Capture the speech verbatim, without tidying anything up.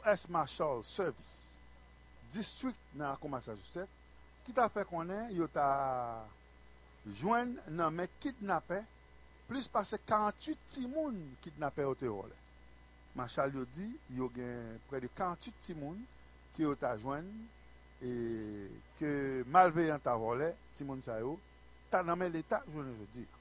S Marshal Service district dans Massachusetts qui t'a fait connaître yo t'a joindre nan men kidnappé plus passé quarante-huit timoun kidnappé au terror. Marshal yo dit yo gen près de quarante-huit timoun qui yo t'a joindre et que malveillant t'a volé timoun sa yo t'a nan men l'état je ne dis